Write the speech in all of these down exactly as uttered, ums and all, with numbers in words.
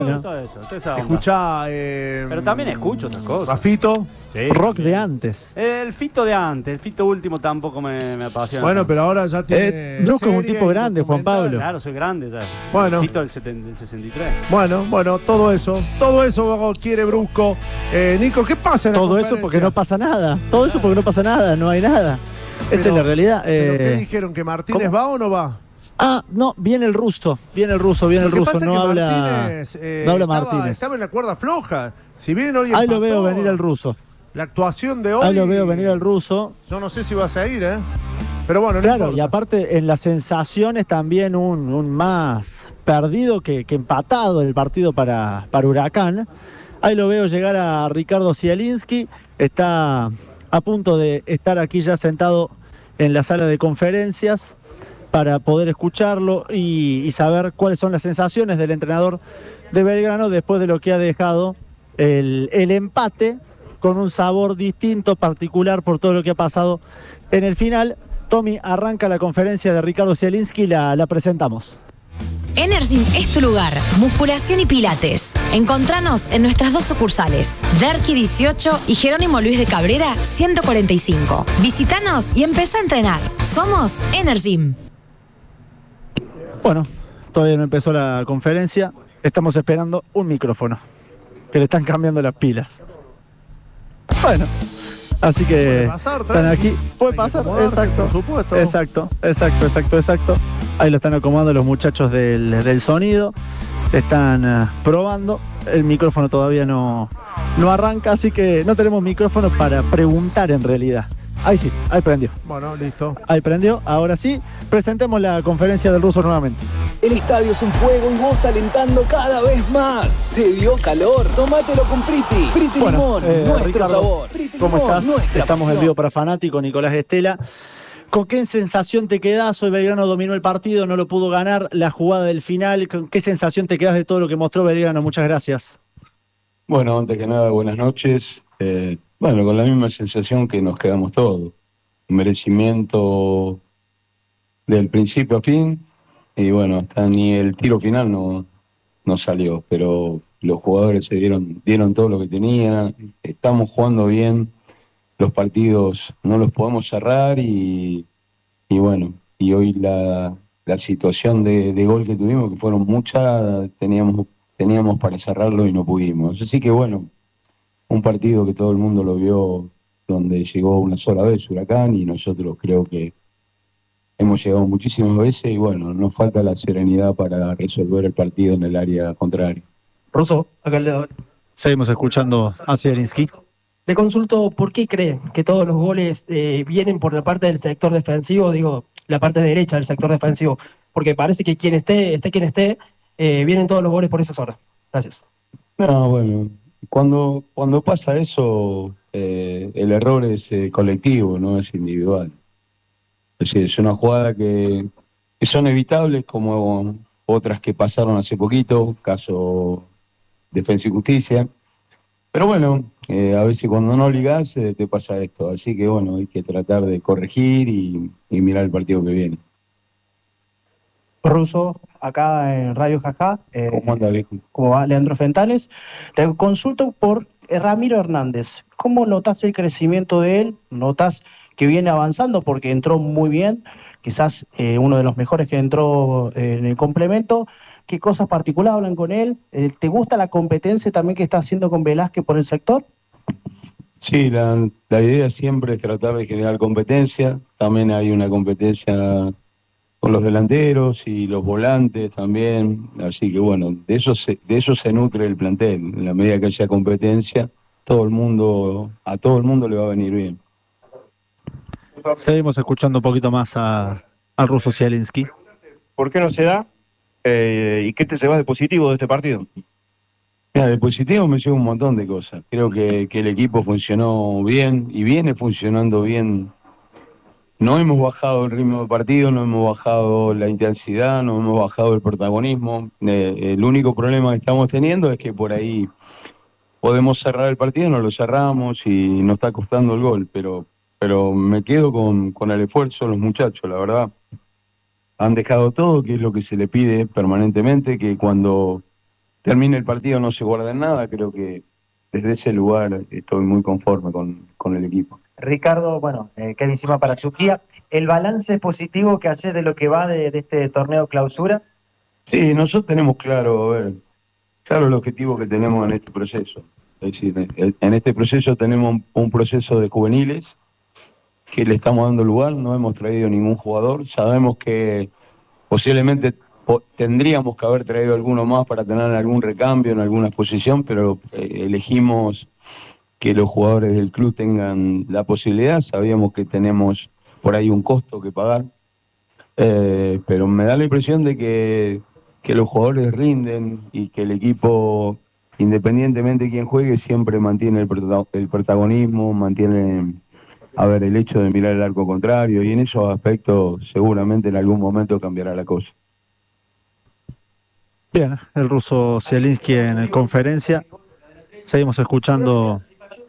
Bueno, todo eso, toda esa onda. escuchá. Eh, Pero también escucho otras cosas. Rafito. Sí, Rock sí. de antes. El Fito de antes, el Fito último tampoco me, me apasiona. Bueno, pero ahora ya tiene. Eh, Brusco es un serie tipo y grande, Juan documental. Pablo. Claro, soy grande ya. Bueno. Fito del, setenta, del sesenta y tres. Bueno, bueno, todo eso. Todo eso quiere Brusco. Eh, Nico, ¿qué pasa en la Todo eso conferencia? porque no pasa nada. Todo eso porque no pasa nada, no hay nada. Esa es Pero- la realidad. ¿Pero qué Eh, dijeron? ¿Que Martínez ¿cómo? va o no va? ah, no, viene el ruso. Viene el ruso, viene el Lo que ruso. pasa No es que habla, Martínez, eh, no habla estaba, Martínez. Estaba en la cuerda floja. Si bien hoy Ahí lo empató, veo venir el ruso. La actuación de hoy. Ahí lo veo venir el ruso. Yo no sé si vas a ir, ¿eh? Pero bueno, no Claro, importa. y aparte en las sensaciones también un, un más perdido que, que empatado el partido para, para Huracán. Ahí lo veo llegar a Ricardo Zielinski. Está a punto de estar aquí ya sentado en la sala de conferencias para poder escucharlo y, y saber cuáles son las sensaciones del entrenador de Belgrano después de lo que ha dejado el, el empate con un sabor distinto, particular por todo lo que ha pasado en el final. Tommy, arranca la conferencia de Ricardo Zielinski, la, la presentamos. Energym es tu lugar, musculación y pilates. Encontranos en nuestras dos sucursales, Derqui dieciocho y Jerónimo Luis de Cabrera ciento cuarenta y cinco. Visítanos y empezá a entrenar. Somos Energym. Bueno, todavía no empezó la conferencia, estamos esperando un micrófono, que le están cambiando las pilas. Bueno, así que Puede pasar, están tranqui. aquí. Puede Hay que pasar, acomodarse, exacto. por supuesto. Exacto, exacto, exacto, exacto. Ahí lo están acomodando los muchachos del, del sonido. Están uh, probando. El micrófono todavía no, no arranca, así que no tenemos micrófono para preguntar en realidad. Ahí sí, ahí prendió. Bueno, listo. Ahí prendió. Ahora sí, presentemos la conferencia del ruso nuevamente. El estadio es un fuego y vos alentando cada vez más. ¿Te dio calor? Tómatelo con Priti. Priti Bueno, Limón, eh, nuestro Ricardo, sabor. Priti ¿cómo Limón, estás? nuestra Estamos en pasión. vivo para Fanático, Nicolás Estela. ¿Con qué sensación te quedás? Hoy Belgrano dominó el partido, no lo pudo ganar. La jugada del final, ¿con qué sensación te quedás de todo lo que mostró Belgrano? Muchas gracias. Bueno, antes que nada, buenas noches. Eh, bueno, con la misma sensación que nos quedamos todos. Un merecimiento del principio a fin. Y bueno, hasta ni el tiro final no, no salió. Pero los jugadores se dieron, dieron todo lo que tenían. Estamos jugando bien. Los partidos no los podemos cerrar y, y bueno, y hoy la, la situación de, de gol que tuvimos, que fueron muchas, teníamos, teníamos para cerrarlo y no pudimos. Así que bueno, un partido que todo el mundo lo vio, donde llegó una sola vez Huracán y nosotros creo que hemos llegado muchísimas veces y bueno, nos falta la serenidad para resolver el partido en el área contraria. Russo, acá le, Seguimos escuchando a Zielinski. le consulto por qué cree que todos los goles eh, vienen por la parte del sector defensivo, digo, la parte derecha del sector defensivo, porque parece que quien esté, esté quien esté, eh, vienen todos los goles por esa zona. Gracias. No, bueno, cuando, cuando pasa eso, eh, el error es eh, colectivo, no es individual. Es decir, es una jugada que, que son evitables como otras que pasaron hace poquito, caso Defensa y Justicia. Pero bueno, eh, a veces cuando no ligás eh, te pasa esto. Así que bueno, hay que tratar de corregir y, y mirar el partido que viene. Russo, acá en Radio Jajá, eh, ¿Cómo anda, viejo? ¿cómo va? Leandro Fentales. Te consulto por Ramiro Hernández. ¿Cómo notas el crecimiento de él? ¿Notas que viene avanzando porque entró muy bien? Quizás eh, uno de los mejores que entró eh, en el complemento. ¿Qué cosas particulares hablan con él? Eh, ¿Te gusta la competencia también que está haciendo con Velázquez por el sector? Sí, la, la idea siempre es tratar de generar competencia. También hay una competencia con los delanteros y los volantes también. Así que bueno, de eso se, de eso se nutre el plantel. En la medida que haya competencia, todo el mundo, a todo el mundo le va a venir bien. Seguimos escuchando un poquito más a, al ruso Zielinski. ¿Por qué no se da? Eh, ¿Y qué te llevas de positivo de este partido? Mira, de positivo me llevo un montón de cosas. Creo que, que el equipo funcionó bien y viene funcionando bien. No hemos bajado el ritmo del partido, no hemos bajado la intensidad, no hemos bajado el protagonismo. Eh, el único problema que estamos teniendo es que por ahí podemos cerrar el partido, no lo cerramos y nos está costando el gol, pero, pero me quedo con, con el esfuerzo de los muchachos, la verdad. Han dejado todo, que es lo que se le pide permanentemente, que cuando termine el partido no se guarda en nada. Creo que desde ese lugar estoy muy conforme con, con el equipo. Ricardo, bueno, eh, Kevin Sima para Turquía. ¿El balance positivo que haces de lo que va de, de este torneo clausura? Sí, nosotros tenemos claro, a ver, claro el objetivo que tenemos en este proceso. Es decir, en este proceso tenemos un, un proceso de juveniles que le estamos dando lugar, no hemos traído ningún jugador, sabemos que posiblemente po tendríamos que haber traído alguno más para tener algún recambio en alguna posición, pero eh, elegimos que los jugadores del club tengan la posibilidad, sabíamos que tenemos por ahí un costo que pagar, eh, pero me da la impresión de que, que los jugadores rinden y que el equipo, independientemente de quién juegue, siempre mantiene el, prota el protagonismo, mantiene, a ver, el hecho de mirar el arco contrario, y en esos aspectos seguramente en algún momento cambiará la cosa. Bien, el ruso Zielinski en conferencia. Seguimos escuchando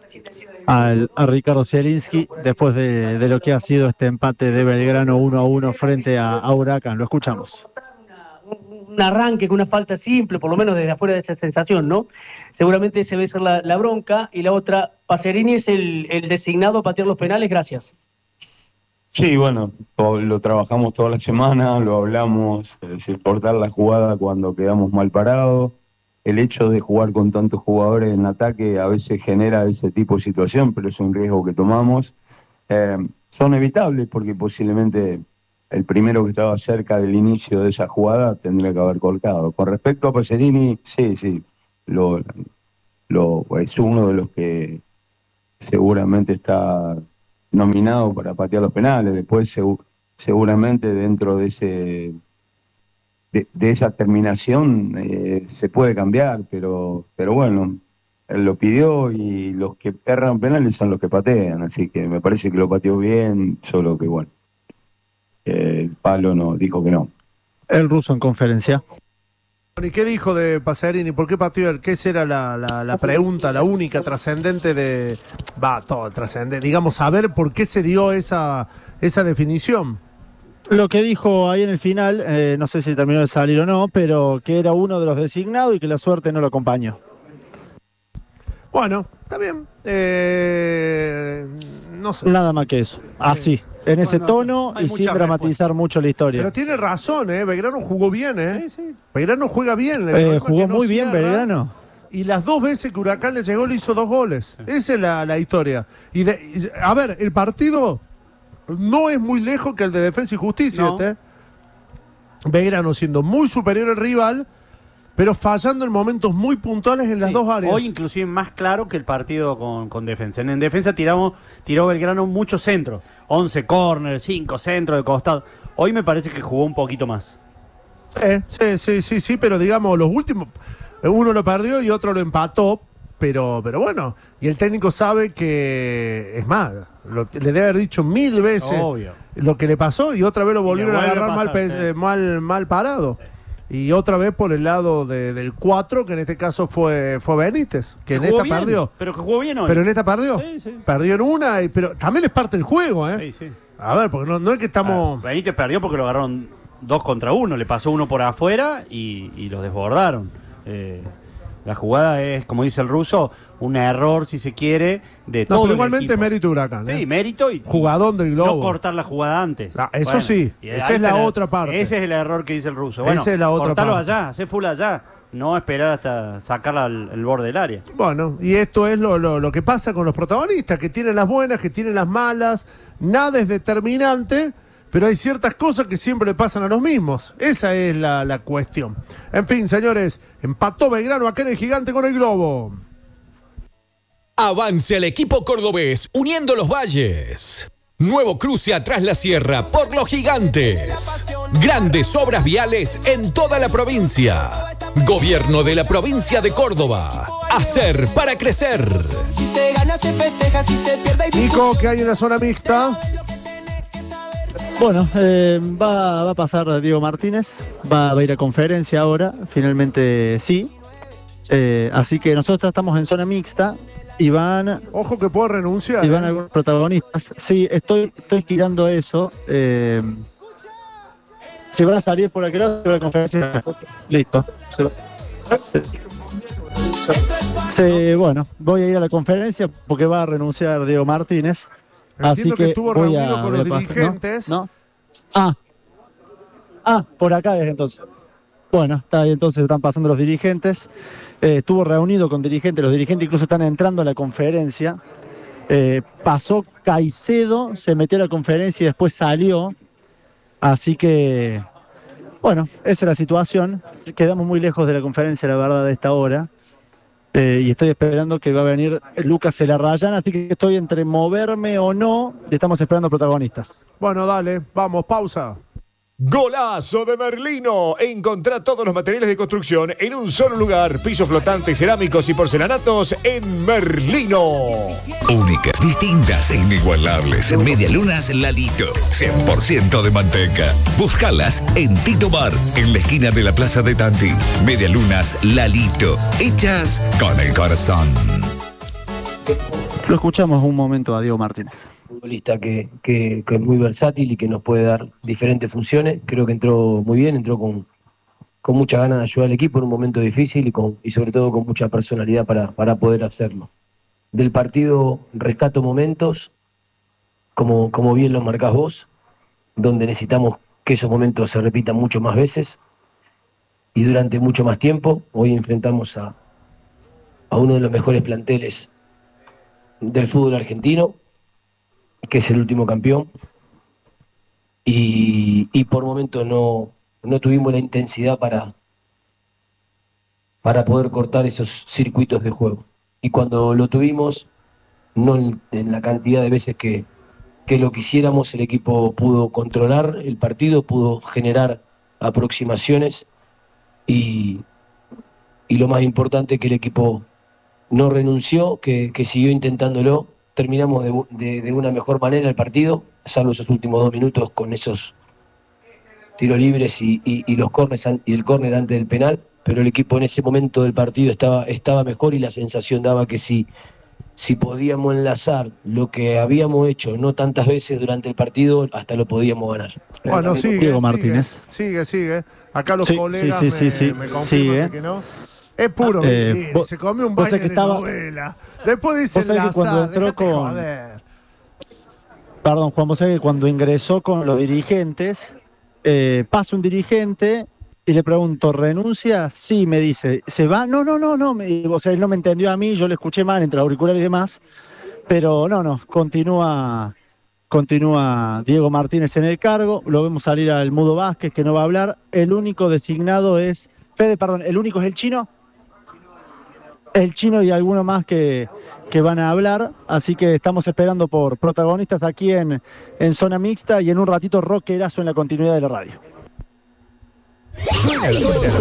al, a Ricardo Zielinski después de, de lo que ha sido este empate de Belgrano uno a uno frente a, a Huracán. Lo escuchamos. Un arranque con una falta simple, por lo menos desde afuera de esa sensación, ¿no? Seguramente ese debe ser la, la bronca. Y la otra, Pacerini es el, el designado a patear los penales, gracias. Sí, bueno, lo, lo trabajamos toda la semana, lo hablamos, es decir, cortar la jugada cuando quedamos mal parados. El hecho de jugar con tantos jugadores en ataque a veces genera ese tipo de situación, pero es un riesgo que tomamos. Eh, son evitables porque posiblemente el primero que estaba cerca del inicio de esa jugada tendría que haber colgado. Con respecto a Pacerini, sí, sí, lo, lo, es uno de los que seguramente está nominado para patear los penales. Después seg seguramente dentro de ese de, de esa terminación eh, se puede cambiar, pero pero bueno, él lo pidió y los que erran penales son los que patean, así que me parece que lo pateó bien, solo que bueno, eh, el palo no dijo que no. El ruso en conferencia. ¿Y qué dijo de Pacerini? ¿Por qué pateó él? ¿Qué será la, la, la pregunta, la única trascendente de... Va, todo trascendente. Digamos, saber por qué se dio esa, esa definición. Lo que dijo ahí en el final, eh, no sé si terminó de salir o no, pero que era uno de los designados y que la suerte no lo acompañó. Bueno, está bien. Eh, no sé. Nada más que eso. Así. En ese bueno, tono y sin dramatizar mucho la historia. Pero tiene razón, ¿eh? Belgrano jugó bien, ¿eh? Sí, sí. Belgrano juega bien. Eh, jugó no muy bien Belgrano. Y las dos veces que Huracán le llegó le hizo dos goles. Sí. Esa es la, la historia. Y de, y, a ver, el partido no es muy lejos que el de Defensa y Justicia. No. Este. Belgrano siendo muy superior al rival, pero fallando en momentos muy puntuales en las sí, dos áreas. Hoy inclusive más claro que el partido con, con Defensa. En, en Defensa tiramos, tiró Belgrano muchos centros. once córneres, cinco centros de costado. Hoy me parece que jugó un poquito más. Eh, sí, sí, sí, sí, pero digamos, los últimos, uno lo perdió y otro lo empató, pero, pero bueno, y el técnico sabe que, es más, lo, le debe haber dicho mil veces Obvio. lo que le pasó y otra vez lo volvieron a agarrar a pasar, mal, sí. eh, mal, mal parado. Sí. Y otra vez por el lado de, del cuatro, que en este caso fue, fue Benítez, que, que en esta bien, perdió. Pero que jugó bien hoy. Pero en esta perdió. Sí, sí. Perdió en una, y, pero también es parte del juego, ¿eh? Sí, sí. A ver, porque no, no es que estamos... Ah, Benítez perdió porque lo agarraron dos contra uno, le pasó uno por afuera y, y los desbordaron. Eh, la jugada es, como dice el ruso, un error, si se quiere, de no, todo pero igualmente mérito Huracán, ¿eh? Sí, mérito y jugadón del globo. No cortar la jugada antes. No, eso bueno, sí, esa es la, la otra parte. Ese es el error que dice el ruso. Bueno, esa es la otra cortarlo parte. allá, hacer full allá. No esperar hasta sacarla al, al borde del área. Bueno, y esto es lo, lo, lo que pasa con los protagonistas, que tienen las buenas, que tienen las malas. Nada es determinante, pero hay ciertas cosas que siempre le pasan a los mismos. Esa es la, la cuestión. En fin, señores, empató Belgrano acá en el Gigante con el Globo. Avance al equipo cordobés, uniendo los valles. Nuevo cruce atrás la sierra por los Gigantes. Grandes obras viales en toda la provincia. Gobierno de la provincia de Córdoba. Hacer para crecer. Si se gana, se festeja, si se pierde. Nico, ¿qué hay en la zona mixta? Bueno, eh, va, va a pasar Diego Martínez. Va, va a ir a conferencia ahora. Finalmente sí. Eh, así que nosotros estamos en zona mixta. Y van... Ojo que puedo renunciar. Y van ¿eh? algunos protagonistas. Sí, estoy, estoy girando eso. Eh, si van a salir por aquel lado, se va a la conferencia. Listo. Se va. Sí. Sí, bueno, voy a ir a la conferencia porque va a renunciar Diego Martínez. Entiendo así que, que estuvo voy reunido a, con los voy a pasar- dirigentes. ¿No? ¿No? Ah. Ah, por acá desde entonces. Bueno, está ahí entonces, están pasando los dirigentes. Eh, estuvo reunido con dirigentes, los dirigentes incluso están entrando a la conferencia. Eh, pasó Caicedo, se metió a la conferencia y después salió. Así que, bueno, esa es la situación. Quedamos muy lejos de la conferencia, la verdad, de esta hora. Eh, y estoy esperando que va a venir Lucas Celarrayán, así que estoy entre moverme o no. Y estamos esperando protagonistas. Bueno, dale, vamos, pausa. Golazo de Merlino. Encontrá todos los materiales de construcción en un solo lugar. Pisos flotantes, cerámicos y porcelanatos en Merlino. Únicas, distintas e inigualables. Medialunas Lalito. cien por ciento de manteca. Búscalas en Tito Bar, en la esquina de la Plaza de Tanti. Medialunas Lalito. Hechas con el corazón. Lo escuchamos un momento a Diego Martínez. Futbolista que, que, que es muy versátil y que nos puede dar diferentes funciones. Creo que entró muy bien, entró con, con mucha ganas de ayudar al equipo en un momento difícil y, con, y sobre todo con mucha personalidad para, para poder hacerlo. Del partido rescato momentos, como, como bien lo marcás vos, donde necesitamos que esos momentos se repitan mucho más veces y durante mucho más tiempo. Hoy enfrentamos a, a uno de los mejores planteles del fútbol argentino, que es el último campeón, y, y por momentos no, no tuvimos la intensidad para, para poder cortar esos circuitos de juego. Y cuando lo tuvimos, no en, en la cantidad de veces que, que lo quisiéramos, el equipo pudo controlar el partido, pudo generar aproximaciones y, y lo más importante que el equipo no renunció, que, que siguió intentándolo. Terminamos de, de, de una mejor manera el partido, salvo esos últimos dos minutos con esos tiros libres y, y, y los corners y el córner antes del penal, pero el equipo en ese momento del partido estaba, estaba mejor y la sensación daba que si, si podíamos enlazar lo que habíamos hecho no tantas veces durante el partido, hasta lo podíamos ganar. Bueno, sigue, Diego sigue, Martínez. Sigue, sigue. Acá los Sí, colegas sí, sí, me, sí, sí, me confirman sigue. que no. Es puro Eh, mentira, vos- se comió un vos baile sabés que de estaba- novela. Después dice Vos sabés que cuando entró con- Perdón, Juan, vos sabés que cuando ingresó con los dirigentes, eh, pasa un dirigente y le pregunto, ¿renuncia? Sí, me dice. ¿Se va? No, no, no, no. Me- o sea, él no me entendió a mí, yo le escuché mal entre auriculares y demás. Pero no, no, continúa, continúa Diego Martínez en el cargo. Lo vemos salir al Mudo Vázquez, que no va a hablar. El único designado es... Fede, perdón, ¿el único es el chino? El chino y alguno más que, que van a hablar, así que estamos esperando por protagonistas aquí en, en Zona Mixta y en un ratito rockerazo en la continuidad de la radio. Suena, suena.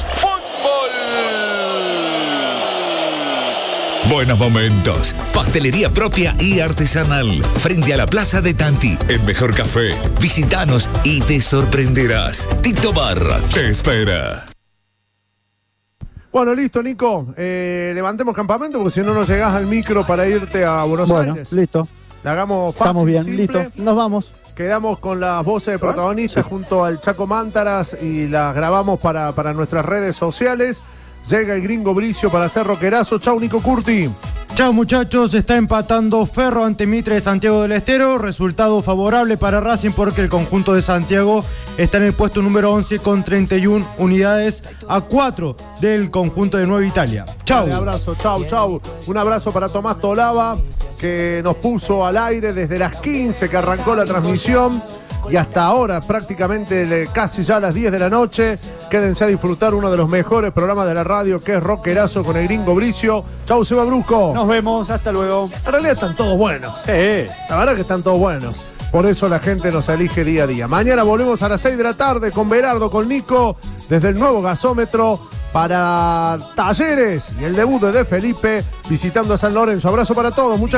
Buenos momentos. Pastelería propia y artesanal. Frente a la Plaza de Tanti. El mejor café. Visítanos y te sorprenderás. Tito Barra te espera. Bueno, listo, Nico. Eh, levantemos campamento porque si no, no llegás al micro para irte a Buenos Bueno, Aires. listo. Le hagamos fácil, Estamos bien, simple. listo. Nos vamos. Quedamos con las voces de protagonistas junto al Chaco Mántaras y las grabamos para, para nuestras redes sociales. Llega el gringo Bricio para hacer rockerazo. Chau, Nico Curti. Chao muchachos, está empatando Ferro ante Mitre de Santiago del Estero, resultado favorable para Racing porque el conjunto de Santiago está en el puesto número once con treinta y una unidades a cuatro del conjunto de Nueva Italia. Chao. Un abrazo, chau, chau. Un abrazo para Tomás Tolava que nos puso al aire desde las quince que arrancó la transmisión y hasta ahora prácticamente casi ya a las diez de la noche. Quédense a disfrutar uno de los mejores programas de la radio que es Rockerazo con el gringo Bricio. Chau, Seba Brusco. Nos vemos, hasta luego. En realidad están todos buenos. Sí. La verdad que están todos buenos. Por eso la gente nos elige día a día. Mañana volvemos a las seis de la tarde con Berardo, con Nico, desde el nuevo gasómetro para Talleres y el debut de Felipe visitando a San Lorenzo. Abrazo para todos. Muchas